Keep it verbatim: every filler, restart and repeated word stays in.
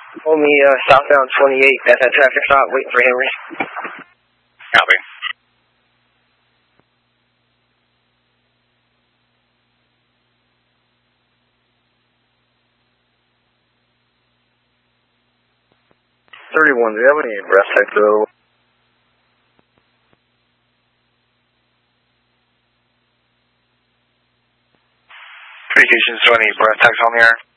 Hold me uh, southbound twenty-eight at that traffic stop, waiting for Henry. Copy. thirty-one, do you have any breath type though? Communications, do any breath tags on the air?